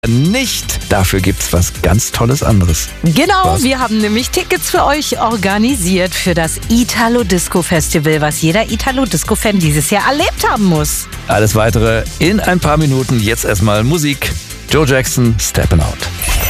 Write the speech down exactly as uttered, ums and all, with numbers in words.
nicht. Dafür gibt's was ganz Tolles anderes. Genau, Was? wir haben nämlich Tickets für euch organisiert für das Italo Disco Festival, was jeder Italo Disco Fan dieses Jahr erlebt haben muss. Alles Weitere in ein paar Minuten. Jetzt erstmal Musik. Joe Jackson, Steppin' Out.